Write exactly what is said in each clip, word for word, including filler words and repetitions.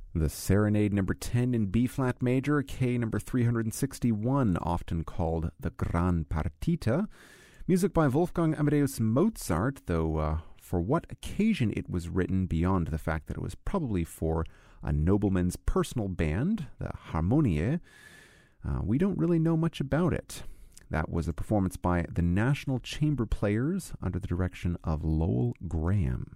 The Serenade number ten in B-flat major, K number three hundred sixty-one, often called the Gran Partita. Music by Wolfgang Amadeus Mozart, though uh, for what occasion it was written beyond the fact that it was probably for a nobleman's personal band, the Harmonie, uh, we don't really know much about it. That was a performance by the National Chamber Players under the direction of Lowell Graham.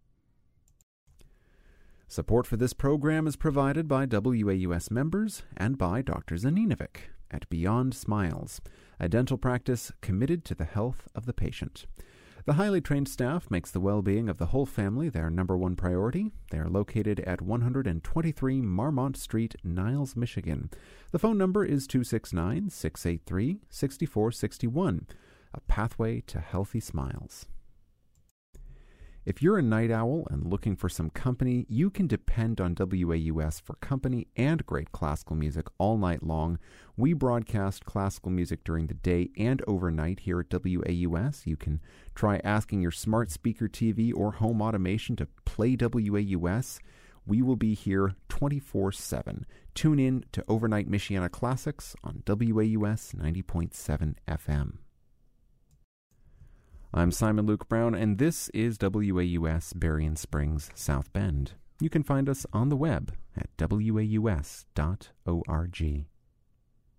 Support for this program is provided by W A U S members and by Doctor Zaninovic at Beyond Smiles, a dental practice committed to the health of the patient. The highly trained staff makes the well-being of the whole family their number one priority. They are located at one twenty-three Marmont Street, Niles, Michigan. The phone number is two six nine, six eight three, six four six one, a pathway to healthy smiles. If you're a night owl and looking for some company, you can depend on W A U S for company and great classical music all night long. We broadcast classical music during the day and overnight here at W A U S. You can try asking your smart speaker T V or home automation to play W A U S. We will be here twenty-four seven. Tune in to Overnight Michiana Classics on W A U S ninety point seven F M. I'm Simon Luke Brown, and this is W A U S Berrien Springs, South Bend. You can find us on the web at W A U S dot org.